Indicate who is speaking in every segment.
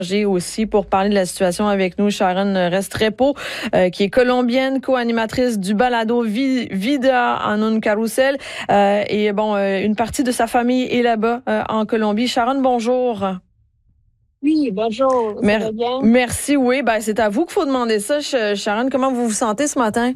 Speaker 1: J'ai aussi pour parler de la situation avec nous Sharon Restrepo, qui est colombienne, co-animatrice du balado Vida en un carrousel. Et bon, une partie de sa famille est là-bas en Colombie. Sharon, bonjour.
Speaker 2: Oui, bonjour, ça va bien?
Speaker 1: Merci, oui. Ben, c'est à vous qu'il faut demander ça, Sharon. Comment vous vous sentez ce matin?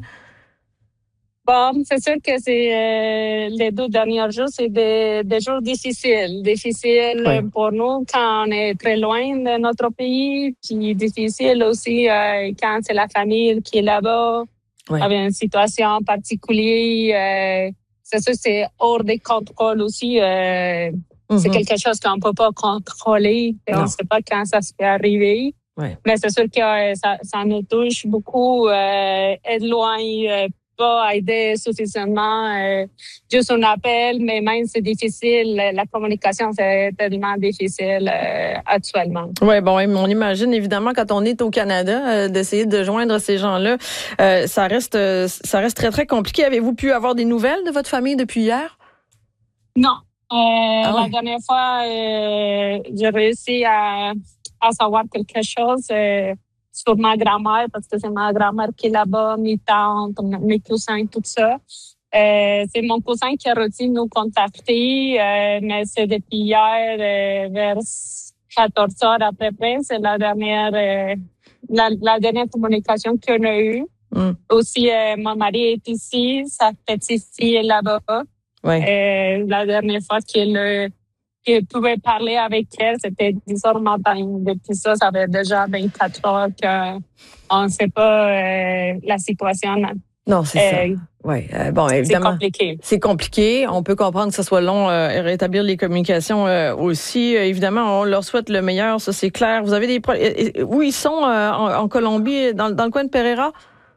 Speaker 2: Bon, c'est sûr que c'est les 2 derniers jours, c'est des jours difficiles. Difficiles
Speaker 1: Oui.
Speaker 2: pour nous quand on est très loin de notre pays, puis difficile aussi quand c'est la famille qui est là-bas,
Speaker 1: Oui.
Speaker 2: avec une situation particulière. C'est sûr que c'est hors de contrôle aussi. C'est quelque chose qu'on ne peut pas contrôler et on ne sait pas quand ça se peut arriver.
Speaker 1: Oui.
Speaker 2: Mais c'est sûr que ça nous touche beaucoup. Être loin, pas aider suffisamment. Juste un appel, mais même c'est difficile. La communication, c'est tellement difficile actuellement.
Speaker 1: Oui, bon, on imagine évidemment quand on est au Canada d'essayer de joindre ces gens-là, ça reste très très compliqué. Avez-vous pu avoir des nouvelles de votre famille depuis hier?
Speaker 2: Non.
Speaker 1: Ouais.
Speaker 2: La dernière fois, j'ai réussi à savoir quelque chose sur ma grand-mère, parce que c'est ma grand-mère qui est là-bas, mes tantes, mes cousins, tout ça. C'est mon cousin qui a réussi de nous contacter, mais c'est depuis hier, vers 14 heures à peu près. C'est la dernière communication qu'on a eue. Aussi, mon mari est ici, sa petite-fille est là-bas.
Speaker 1: Ouais.
Speaker 2: La dernière fois qu'il pouvait parler avec elle, c'était 10 heures matin. Depuis ça fait déjà 24 heures qu'on ne sait pas la situation.
Speaker 1: Non, c'est ça. Oui, bon, évidemment.
Speaker 2: C'est compliqué.
Speaker 1: C'est compliqué. On peut comprendre que ce soit long et rétablir les communications aussi. Évidemment, on leur souhaite le meilleur, ça c'est clair. Vous avez où ils sont en Colombie, dans le coin de Pereira?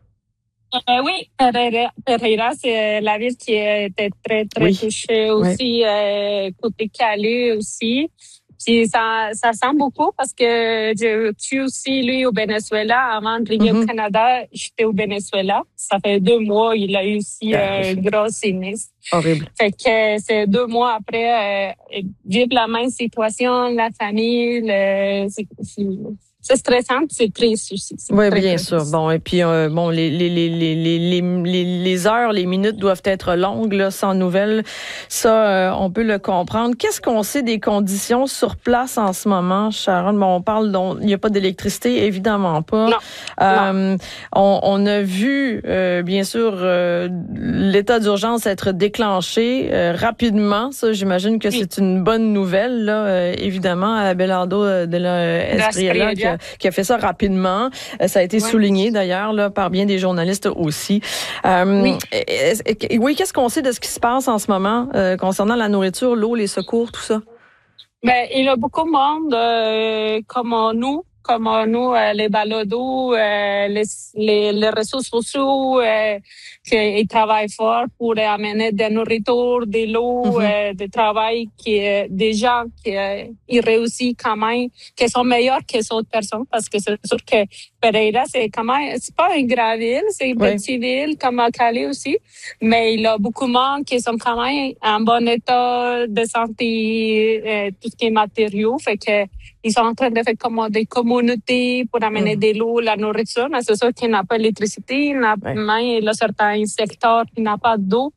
Speaker 2: Oui, Pereira, c'est la ville qui était très, très touchée aussi, côté Cali aussi. Puis ça sent beaucoup parce que je suis aussi, lui, au Venezuela. Avant de arriver au Canada, j'étais au Venezuela. Ça fait 2 mois, il a eu aussi un gros sinistre.
Speaker 1: Horrible.
Speaker 2: Fait que c'est 2 mois après, vivre la même situation, la famille, c'est stressant, c'est triste aussi.
Speaker 1: Oui, bien sûr. Bon, et puis bon, les heures, les minutes doivent être longues, là, sans nouvelles. Ça, on peut le comprendre. Qu'est-ce qu'on sait des conditions sur place en ce moment, Sharon? Bon, on parle il n'y a pas d'électricité, évidemment pas.
Speaker 2: Non.
Speaker 1: On a vu, bien sûr, l'état d'urgence être déclenché rapidement. Ça, j'imagine que c'est une bonne nouvelle, là, évidemment, à Abelardo de la Espriella qui a fait ça rapidement. Ça a été souligné d'ailleurs là par bien des journalistes aussi. Oui, qu'est-ce qu'on sait de ce qui se passe en ce moment concernant la nourriture, l'eau, les secours, tout ça?
Speaker 2: Ben, il y a beaucoup de monde comme nous, les balados, les réseaux sociaux, qui travaillent fort pour amener de nourriture, de l'eau, de travail, des gens qui ils réussissent quand même, qui sont meilleurs que les autres personnes, parce que c'est sûr que Pereira, c'est pas une grande ville, c'est une petite ville comme Cali aussi, mais il y a beaucoup de monde qui sont quand même en bon état de santé, tout ce qui est matériaux, fait que ils sont en train de faire comme des communautés pour amener de l'eau, la nourriture, mais c'est sûr qu'il n'y a pas d'électricité, il y a certains secteurs qui n'ont pas d'eau.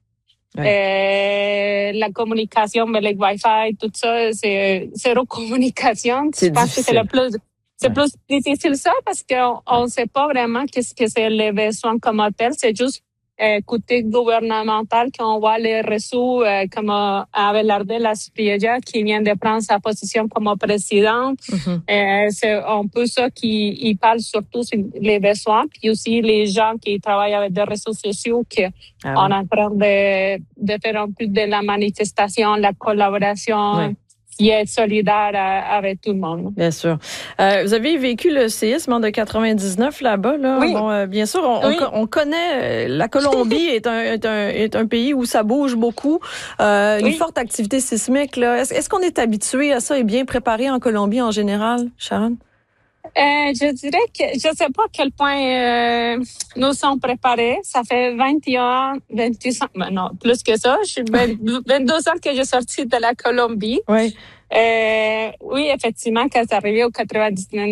Speaker 2: La communication avec le Wi-Fi, tout ça, c'est zéro communication. Je pense que c'est plus difficile ça parce qu'on ne sait pas vraiment qu'est-ce que c'est les besoins comme tel. C'est juste côté gouvernemental qu'on voit les réseaux comme Abelardo de la Espriella qui vient de prendre sa position comme présidente. C'est un peu ça qui parle surtout sur les besoins, puis aussi les gens qui travaillent avec des réseaux sociaux qui on est en train de faire un peu de la manifestation, la collaboration. Qui est solidaire avec tout le monde.
Speaker 1: Bien sûr. Vous avez vécu le séisme de 99 là-bas, là.
Speaker 2: Oui.
Speaker 1: Bon, bien sûr, on connaît la Colombie est un pays où ça bouge beaucoup, une forte activité sismique là. Est-ce qu'on est habitué à ça et bien préparé en Colombie en général, Sharon?
Speaker 2: Je dirais que je sais pas à quel point nous sommes préparés. Ça fait 21 ans, non, plus que ça. Je suis 22 ans que j'ai sorti de la Colombie.
Speaker 1: Oui.
Speaker 2: Oui, effectivement, quand c'est arrivé au 99